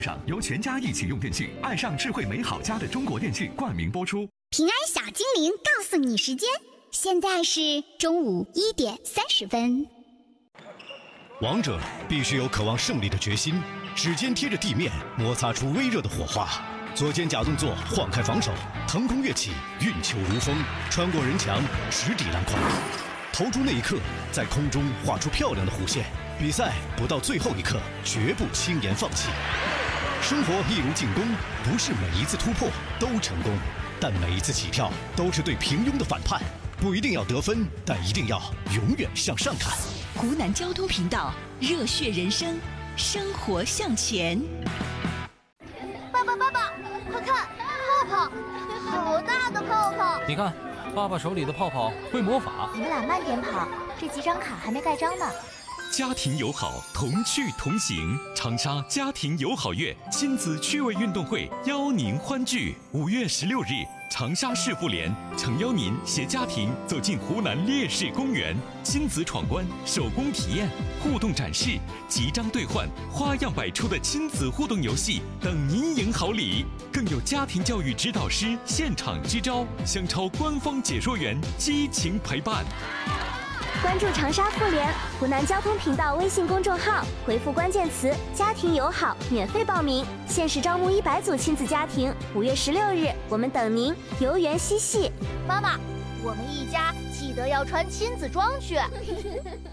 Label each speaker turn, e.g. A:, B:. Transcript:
A: 上由全家一起用电器，爱上智慧美好家的中国电器冠名播出。
B: 平安小精灵告诉你时间，现在是中午1点30分。
C: 王者必须有渴望胜利的决心，指尖贴着地面，摩擦出微热的火花。左肩假动作晃开防守，腾空跃起，运球如风，穿过人墙，直抵篮筐。投出那一刻，在空中画出漂亮的弧线。比赛不到最后一刻，绝不轻言放弃。生活一如进攻，不是每一次突破都成功，但每一次起跳都是对平庸的反叛。不一定要得分，但一定要永远向上看。
D: 湖南交通频道，热血人生，生活向前。
E: 爸爸，快看，泡泡，好大的泡泡！
F: 你看，爸爸手里的泡泡会魔法。
E: 你们俩慢点跑，这几张卡还没盖章呢。
G: 家庭友好，同趣同行。长沙家庭友好月亲子趣味运动会邀您欢聚。5月16日，长沙市妇联诚邀您携家庭走进湖南烈士公园，亲子闯关、手工体验、互动展示、集章兑换，花样百出的亲子互动游戏等您赢好礼，更有家庭教育指导师现场支招，香超官方解说员激情陪伴。
H: 关注长沙妇联湖南交通频道微信公众号，回复关键词“家庭友好”免费报名，限时招募100组亲子家庭。5月16日，我们等您，游园嬉戏。
E: 妈妈，我们一家记得要穿亲子装去。